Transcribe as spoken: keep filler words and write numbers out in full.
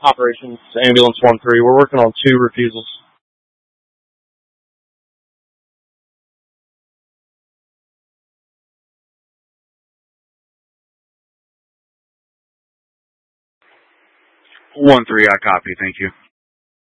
Operations, Ambulance one three. We're working on two refusals. one three, I copy. Thank you.